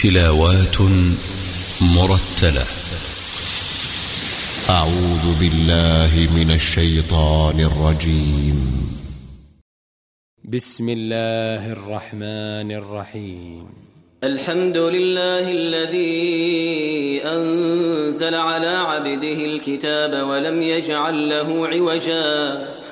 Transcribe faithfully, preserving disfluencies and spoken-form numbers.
تلاوات مرتلة. أعوذ بالله من الشيطان الرجيم. بسم الله الرحمن الرحيم. الحمد لله الذي أنزل على عبده الكتاب ولم يجعل له عوجا